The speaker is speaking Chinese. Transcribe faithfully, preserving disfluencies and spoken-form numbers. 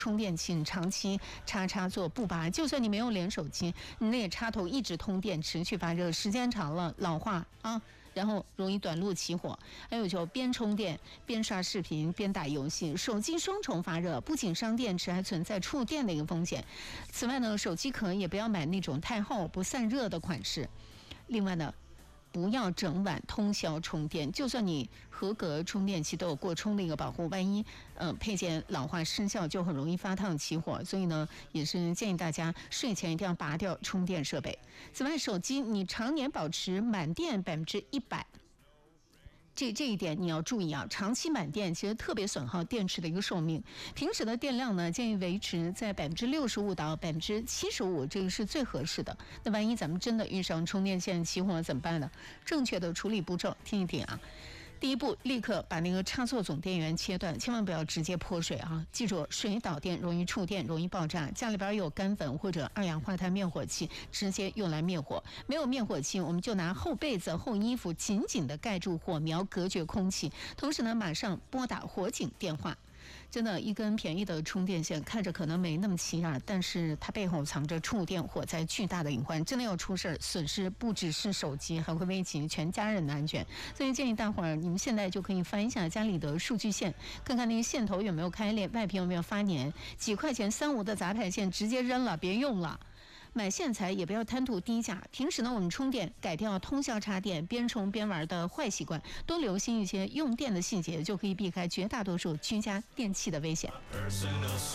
充电器你长期插插座不拔，就算你没有连手机，你那个插头一直通电，持续发热，时间长了老化啊，然后容易短路起火。还有就边充电边刷视频边打游戏，手机双重发热，不仅伤电池，还存在触电的一个风险。此外呢，手机壳也不要买那种太厚不散热的款式。另外呢，不要整晚通宵充电，就算你合格充电器都有过充的一个保护，万一呃配件老化失效，就很容易发烫起火。所以呢，也是建议大家睡前一定要拔掉充电设备。此外，手机你常年保持满电百分之一百。这这一点你要注意啊，长期满电其实特别损耗电池的一个寿命。平时的电量呢，建议维持在百分之六十五到百分之七十五，这个是最合适的。那万一咱们真的遇上充电线起火怎么办呢？正确的处理步骤，听一听啊。第一步，立刻把那个插座总电源切断，千万不要直接泼水啊！记住，水导电容易触电，容易爆炸。家里边有干粉或者二氧化碳灭火器，直接用来灭火。没有灭火器，我们就拿厚被子、厚衣服紧紧地盖住火苗，隔绝空气。同时呢，马上拨打火警电话。真的，一根便宜的充电线看着可能没那么起眼，但是它背后藏着触电火灾巨大的隐患，真的要出事，损失不只是手机，还会危及全家人的安全。所以建议大伙儿，你们现在就可以翻一下家里的数据线，看看那个线头有没有开裂，外屏有没有发粘，几块钱三五的杂牌线直接扔了，别用了。买线材也不要贪图低价。平时呢，我们充电改掉通宵插电、边充边玩的坏习惯，多留心一些用电的细节，就可以避开绝大多数居家电器的危险。